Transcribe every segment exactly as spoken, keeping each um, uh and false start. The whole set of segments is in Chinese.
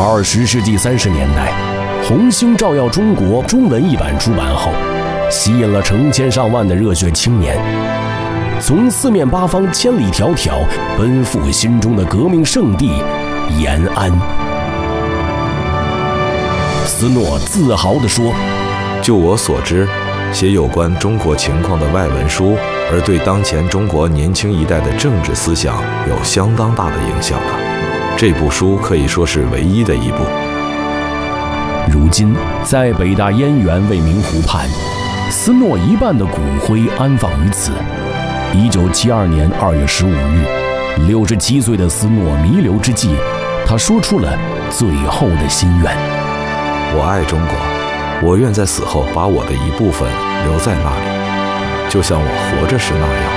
二十世纪三十年代，《红星照耀中国》中文译版出版后，吸引了成千上万的热血青年，从四面八方千里迢迢奔赴心中的革命圣地延安。斯诺自豪地说：“ 就我所知，写有关中国情况的外文书，而对当前中国年轻一代的政治思想有相当大的影响了。这部书可以说是唯一的一部。” 如今，在北大燕园未名湖畔，斯诺一半的骨灰安放于此。一九七二年二月十五日，六十七岁的斯诺弥留之际，他说出了最后的心愿：“ 我爱中国，我愿在死后把我的一部分留在那里，就像我活着时那样。”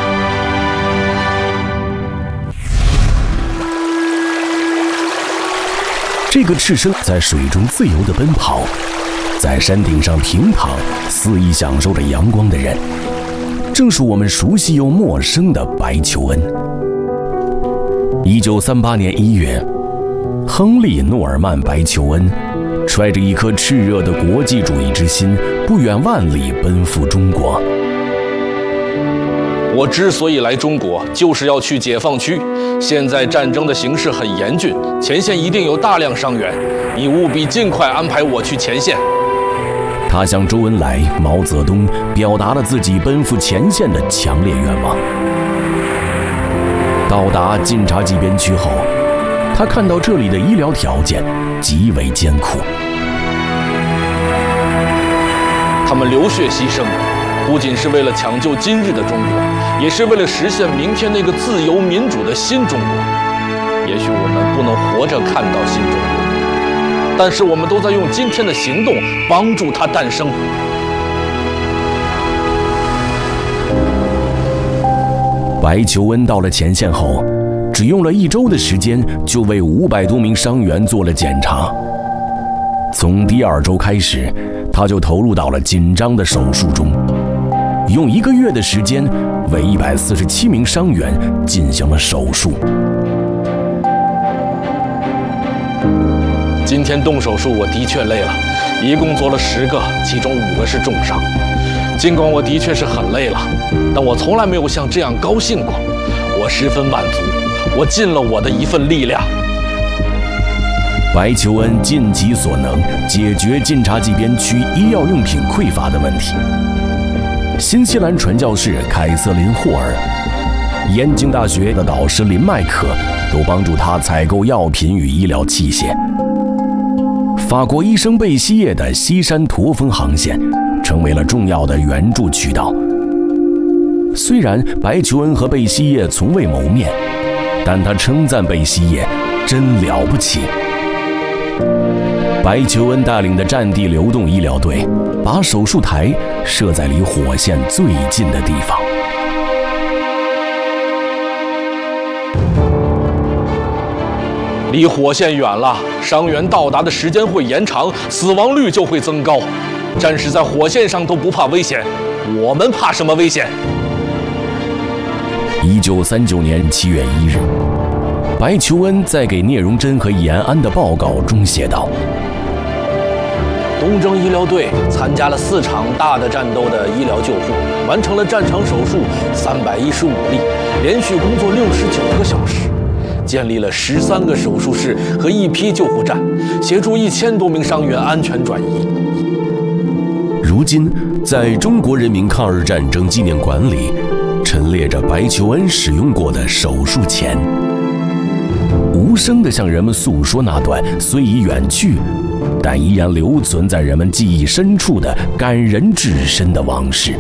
这个赤身在水中自由地奔跑，在山顶上平躺，肆意享受着阳光的人，正是我们熟悉又陌生的白求恩。一九三八年一月，亨利·诺尔曼·白求恩揣着一颗炽热的国际主义之心，不远万里奔赴中国。 我之所以来中国，就是要去解放区。现在战争的形势很严峻，前线一定有大量伤员，你务必尽快安排我去前线。 他向周恩来、毛泽东表达了自己奔赴前线的强烈愿望。到达晋察冀边区后，他看到这里的医疗条件极为艰苦， 他们流血牺牲，不仅是为了抢救今日的中国，也是为了实现明天那个自由民主的新中国。也许我们不能活着看到新中国，但是我们都在用今天的行动帮助它诞生。 白求恩到了前线后，只用了一周的时间，就为五百多名伤员做了检查。从第二周开始，他就投入到了紧张的手术中，用一个月的时间为一百四十七名伤员进行了手术。 今天动手术我的确累了，一共做了十个，其中五个是重伤。尽管我的确是很累了，但我从来没有像这样高兴过。我十分满足，我尽了我的一份力量。 白求恩尽其所能解决晋察冀边区医药用品匮乏的问题。新西兰传教士凯瑟琳·霍尔、燕京大学的导师林麦克都帮助他采购药品与医疗器械。法国医生贝希叶的西山驼峰航线成为了重要的援助渠道。虽然白求恩和贝希叶从未谋面，但他称赞贝希叶真了不起。白求恩带领的战地流动医疗队把手术台设在离火线最近的地方。 离火线远了，伤员到达的时间会延长，死亡率就会增高。战士在火线上都不怕危险，我们怕什么危险？ 一九三九年七月一日，白求恩在给聂荣臻和延安的报告中写道：“ 东征医疗队参加了四场大的战斗的医疗救护，完成了战场手术三百一十五例，连续工作六十九个小时，建立了十三个手术室和一批救护站，协助一千多名伤员安全转移。” 如今，在中国人民抗日战争纪念馆里，陈列着白求恩使用过的手术钳，无声地向人们诉说那段虽已远去，但依然留存在人们记忆深处的感人至深的往事。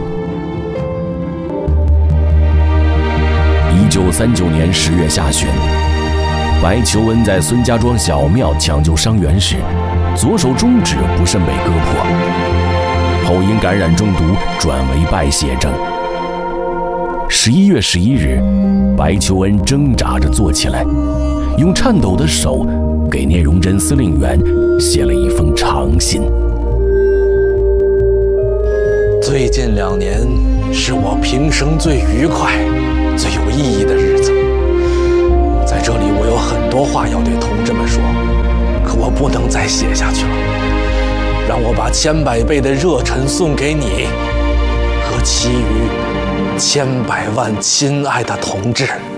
一九三九年十月下旬，白求恩在孙家庄小庙抢救伤员时，左手中指不慎被割破，后因感染中毒转为败血症。十一月十一日，白求恩挣扎着坐起来，用颤抖的手给聂荣臻司令员写了一封长信。 最近两年是我平生最愉快、最有意义的日子。在这里，我有很多话要对同志们说，可我不能再写下去了。让我把千百倍的热忱送给你和其余千百万亲爱的同志。